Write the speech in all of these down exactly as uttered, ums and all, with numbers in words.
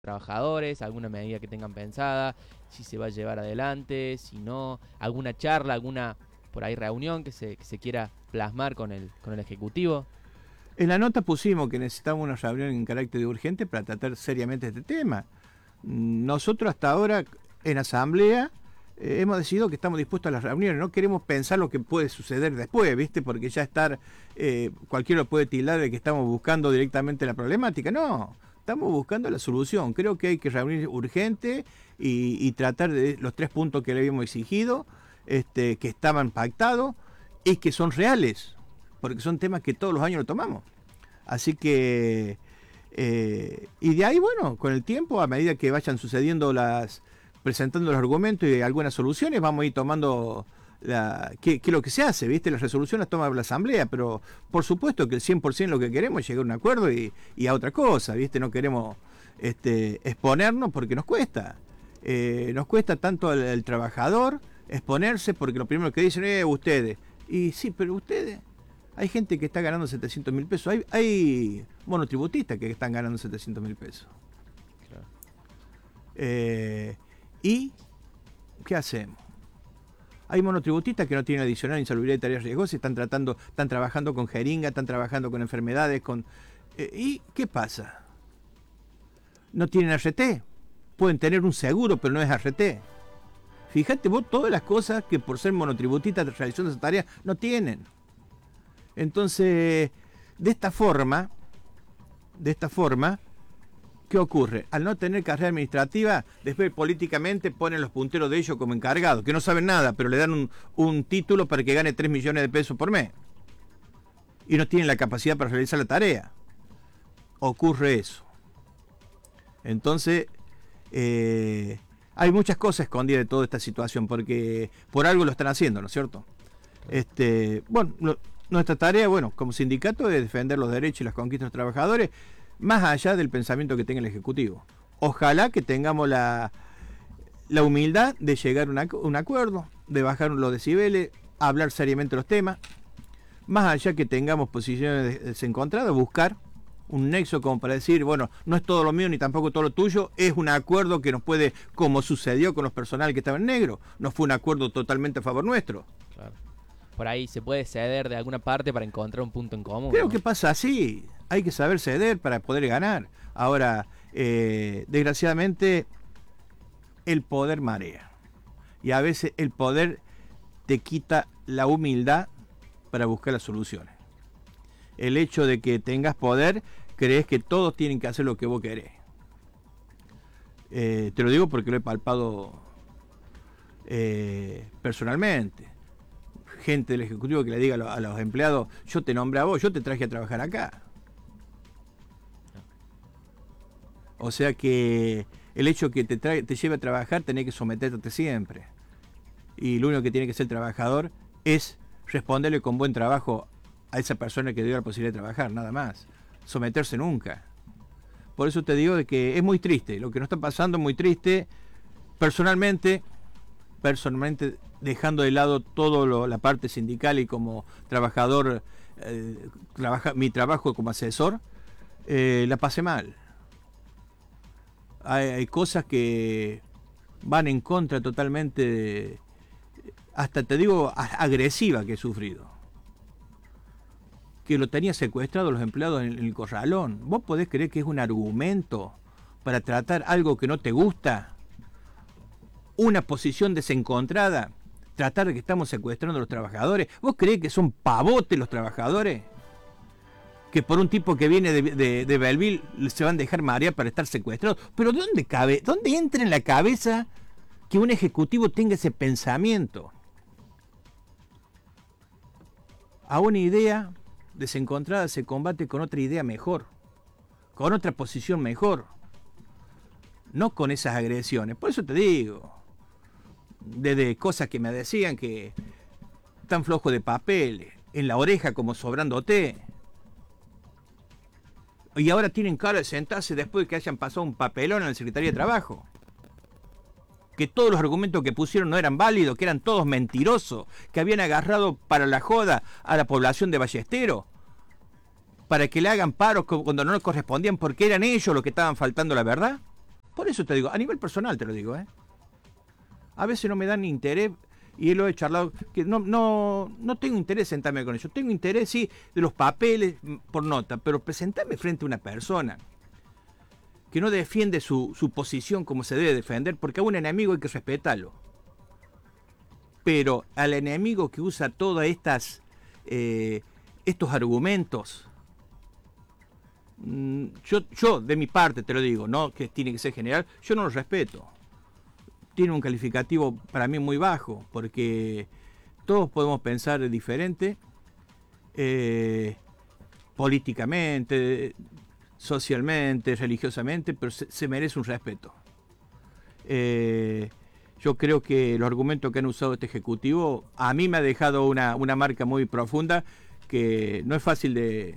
trabajadores, alguna medida que tengan pensada, si se va a llevar adelante, si no, alguna charla, alguna por ahí reunión que se, que se quiera plasmar con el, con el Ejecutivo. En la nota pusimos que necesitamos una reunión en carácter de urgente para tratar seriamente este tema. Nosotros hasta ahora en asamblea eh, hemos decidido que estamos dispuestos a las reuniones, no queremos pensar lo que puede suceder después, ¿viste? Porque ya estar, eh, cualquiera puede tildar de que estamos buscando directamente la problemática, no, estamos buscando la solución. Creo que hay que reunir urgente y, y tratar de los tres puntos que le habíamos exigido, este, que estaban pactados y que son reales, porque son temas que todos los años lo tomamos. Así que, eh, y de ahí, bueno, con el tiempo, a medida que vayan sucediendo las, presentando los argumentos y algunas soluciones, vamos a ir tomando la, qué, qué es lo que se hace, ¿viste? Las resoluciones las toma la Asamblea, pero por supuesto que el cien por ciento lo que queremos es llegar a un acuerdo y, y a otra cosa, ¿viste? No queremos este, exponernos porque nos cuesta. Eh, nos cuesta tanto al, al trabajador exponerse porque lo primero que dicen es eh, ustedes. Y sí, pero ustedes... Hay gente que está ganando setecientos mil pesos. Hay, hay monotributistas que están ganando setecientos mil pesos. Claro. Eh, ¿Y qué hacemos? Hay monotributistas que no tienen adicional insalubridad y tareas riesgosas, están tratando, están trabajando con jeringa, están trabajando con enfermedades, con eh, ¿y qué pasa? No tienen R T. Pueden tener un seguro, pero no es R T. Fíjate vos todas las cosas que por ser monotributistas realizando esa tarea no tienen. Entonces, de esta forma, de esta forma, ¿qué ocurre? Al no tener carrera administrativa, después políticamente ponen los punteros de ellos como encargados, que no saben nada, pero le dan un, un título para que gane tres millones de pesos por mes. Y no tienen la capacidad para realizar la tarea. Ocurre eso. Entonces, eh, hay muchas cosas escondidas de toda esta situación, porque por algo lo están haciendo, ¿no es cierto? Este, bueno, lo, nuestra tarea, bueno, como sindicato, es defender los derechos y las conquistas de los trabajadores, más allá del pensamiento que tenga el Ejecutivo. Ojalá que tengamos la, la humildad de llegar a una, un acuerdo, de bajar los decibeles, hablar seriamente los temas, más allá que tengamos posiciones desencontradas, buscar un nexo como para decir, bueno, no es todo lo mío ni tampoco todo lo tuyo, es un acuerdo que nos puede, como sucedió con los personal que estaban en negro, no fue un acuerdo totalmente a favor nuestro. Claro. Por ahí se puede ceder de alguna parte para encontrar un punto en común. Creo ¿no? que pasa así, hay que saber ceder para poder ganar. Ahora, eh, desgraciadamente, el poder marea. Y a veces el poder te quita la humildad para buscar las soluciones. El hecho de que tengas poder, crees que todos tienen que hacer lo que vos querés. Eh, te lo digo porque lo he palpado eh, personalmente. Gente del Ejecutivo que le diga a los, a los empleados, yo te nombré a vos, yo te traje a trabajar acá. O sea que el hecho que te, trae, te lleve a trabajar, tenés que someterte siempre. Y lo único que tiene que hacer el trabajador es responderle con buen trabajo a esa persona que dio la posibilidad de trabajar, nada más. Someterse nunca. Por eso te digo de que es muy triste, lo que nos está pasando es muy triste. Personalmente, personalmente dejando de lado toda la parte sindical y como trabajador, eh, trabaja, mi trabajo como asesor, eh, la pasé mal. Hay, hay cosas que van en contra totalmente, de, hasta te digo, agresiva que he sufrido. Que lo tenía secuestrado los empleados en, en el corralón. ¿Vos podés creer que es un argumento para tratar algo que no te gusta? Una posición desencontrada, tratar de que estamos secuestrando a los trabajadores. ¿Vos creés que son pavotes los trabajadores? Que por un tipo que viene de, de, de Belleville se van a dejar marear para estar secuestrados. Pero ¿dónde cabe? ¿Dónde entra en la cabeza que un ejecutivo tenga ese pensamiento? A una idea desencontrada se combate con otra idea mejor, con otra posición mejor, no con esas agresiones. Por eso te digo, desde cosas que me decían que tan flojo de papel, en la oreja como sobrándote, y ahora tienen cara de sentarse después de que hayan pasado un papelón en la Secretaría de Trabajo, que todos los argumentos que pusieron no eran válidos, que eran todos mentirosos, que habían agarrado para la joda a la población de Ballesteros para que le hagan paros cuando no le correspondían porque eran ellos los que estaban faltando la verdad. Por eso te digo, a nivel personal te lo digo, ¿eh? A veces no me dan interés, y lo he charlado, que no, no, no tengo interés en sentarme con ellos. Tengo interés, sí, de los papeles por nota, pero presentarme frente a una persona que no defiende su, su posición como se debe defender, porque a un enemigo hay que respetarlo. Pero al enemigo que usa todas estas eh, estos argumentos, yo, yo de mi parte te lo digo, no que tiene que ser general, yo no lo respeto. Tiene un calificativo para mí muy bajo, porque todos podemos pensar diferente, eh, políticamente, socialmente, religiosamente, pero se, se merece un respeto. Eh, yo creo que los argumentos que han usado este Ejecutivo a mí me ha dejado una, una marca muy profunda que no es fácil de...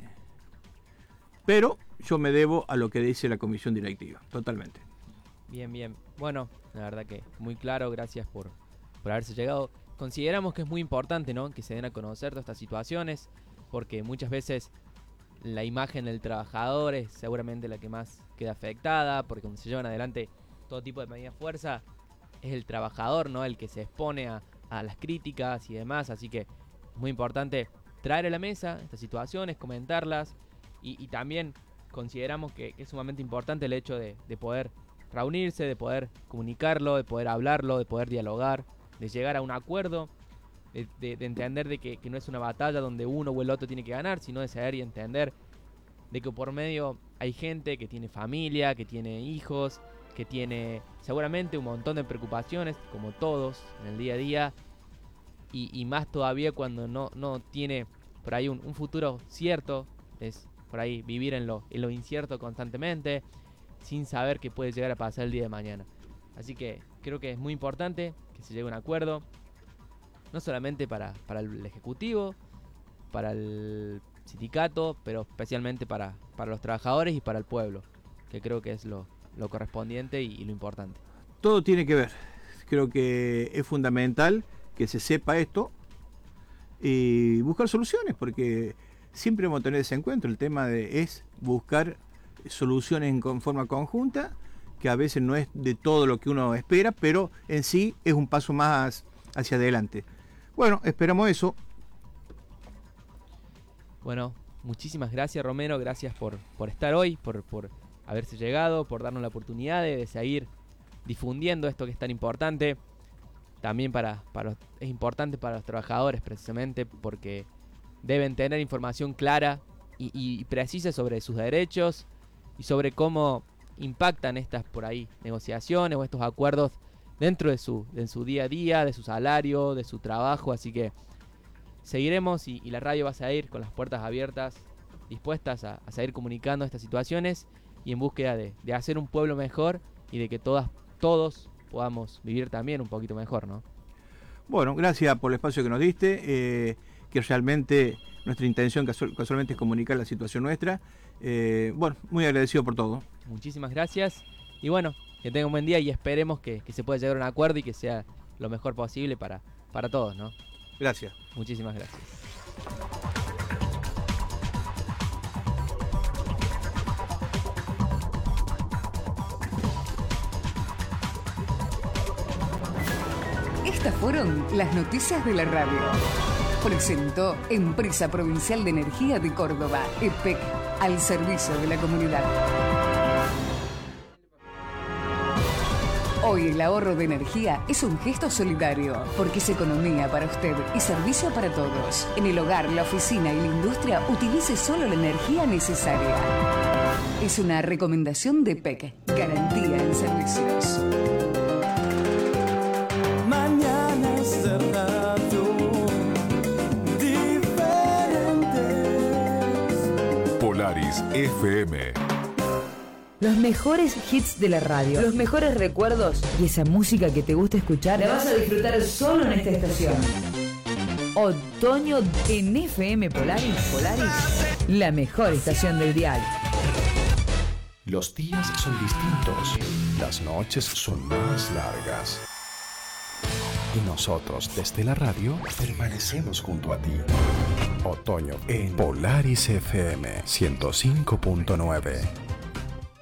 Pero yo me debo a lo que dice la comisión directiva, totalmente. Bien, bien. Bueno, la verdad que muy claro, gracias por, por haberse llegado. Consideramos que es muy importante, ¿no?, que se den a conocer todas estas situaciones, porque muchas veces la imagen del trabajador es seguramente la que más queda afectada, porque cuando se llevan adelante todo tipo de medidas de fuerza, es el trabajador, ¿no?, el que se expone a, a las críticas y demás, así que es muy importante traer a la mesa estas situaciones, comentarlas, y, y también consideramos que, que es sumamente importante el hecho de, de poder reunirse, de poder comunicarlo, de poder hablarlo, de poder dialogar, de llegar a un acuerdo, de, de, de entender de que, que no es una batalla donde uno o el otro tiene que ganar, sino de saber y entender de que por medio hay gente que tiene familia, que tiene hijos, que tiene seguramente un montón de preocupaciones, como todos, en el día a día, y, y más todavía cuando no, no tiene por ahí un, un futuro cierto, es por ahí vivir en lo, en lo incierto constantemente, sin saber qué puede llegar a pasar el día de mañana. Así que creo que es muy importante que se llegue a un acuerdo, no solamente para, para el Ejecutivo, para el sindicato, pero especialmente para, para los trabajadores y para el pueblo, que creo que es lo, lo correspondiente y, y lo importante. Todo tiene que ver. Creo que es fundamental que se sepa esto y buscar soluciones, porque siempre hemos tenido ese encuentro. El tema de, es buscar soluciones en forma conjunta, que a veces no es de todo lo que uno espera, pero en sí es un paso más hacia adelante. Bueno, esperamos eso. Bueno, muchísimas gracias, Romero, gracias por, por estar hoy, por, por haberse llegado, por darnos la oportunidad de, de seguir difundiendo esto que es tan importante. También para, para los, es importante para los trabajadores, precisamente porque deben tener información clara y, y precisa sobre sus derechos y sobre cómo impactan estas por ahí negociaciones o estos acuerdos dentro de su, de su día a día, de su salario, de su trabajo. Así que seguiremos y, y la radio va a seguir con las puertas abiertas, dispuestas a, a seguir comunicando estas situaciones y en búsqueda de, de hacer un pueblo mejor y de que todas, todos podamos vivir también un poquito mejor, ¿no? Bueno, gracias por el espacio que nos diste, eh, que realmente nuestra intención casual, casualmente es comunicar la situación nuestra. Eh, bueno, muy agradecido por todo. Muchísimas gracias y bueno, que tenga un buen día y esperemos que, que se pueda llegar a un acuerdo y que sea lo mejor posible para, para todos, ¿no? Gracias. Muchísimas gracias. Estas fueron las noticias de la radio. Presentó Empresa Provincial de Energía de Córdoba, E P E C, al servicio de la comunidad. Hoy el ahorro de energía es un gesto solidario, porque es economía para usted y servicio para todos. En el hogar, la oficina y la industria, utilice solo la energía necesaria. Es una recomendación de E P E C, garantía en servicios. Mañanas de radio diferentes. Polaris F M. Los mejores hits de la radio, los mejores recuerdos y esa música que te gusta escuchar la vas a disfrutar solo en esta estación. Otoño en F M Polaris. Polaris, la mejor estación del dial. Los días son distintos, las noches son más largas. Y nosotros, desde la radio, permanecemos junto a ti. Otoño en Polaris F M ciento cinco punto nueve.